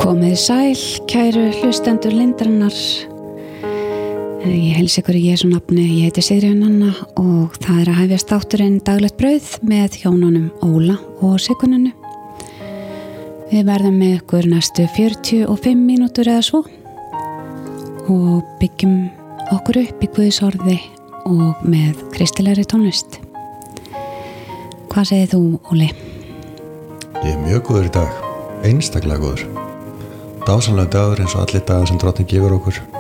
Komið sæl, kæru hlustendur Lindarinnar. Ég heilsa ykkur í Jesú nafni. Ég heiti Sigríður Nanna og það að hefjast þátturinn Daglegt brauð með hjónunum Óla og Siggununni. Við verðum með ykkur næstu 45 mínútur eða svo og byggjum okkur upp í Guðs orði og með kristilegri tónlist. Hvað segir þú, Óli? Ég er mjög góður í dag, einstaklega góður. Dásamlega dagur eins og allir dagar sem Drottinn gefur okkur.